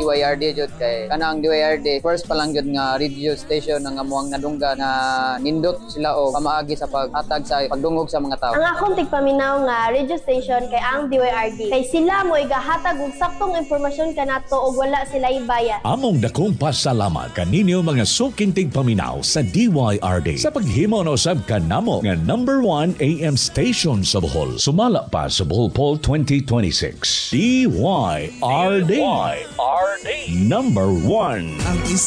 DYRD jud kay kanang DYRD first pa lang jud nga radio station nga amuang nadungga na nindot sila o pamaagi sa paghatag sa pagdungog sa mga tao. Ang akong tigpaminaw nga radio station kay ang DYRD kay sila mo igahatag og saktong impormasyon kanato og wala sila ibayad. Among dakong pasalamat kaninyo mga suking tigpaminaw sa DYRD sa paghimo na usab kanamo nga number 1 AM station sa Bohol. Sumala pa sa Bohol Poll 2026. DYRD. Number 1.